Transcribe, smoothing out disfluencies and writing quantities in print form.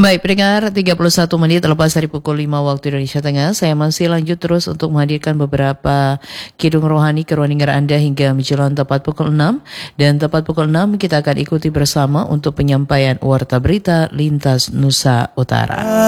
Baik, pendengar 31 menit lepas dari pukul 5 waktu Indonesia Tengah, saya masih lanjut terus untuk menghadirkan beberapa kidung rohani ke ruang dengar Anda hingga menjelang tepat pukul 6. Dan tepat pukul 6 kita akan ikuti bersama untuk penyampaian warta berita lintas Nusa Utara.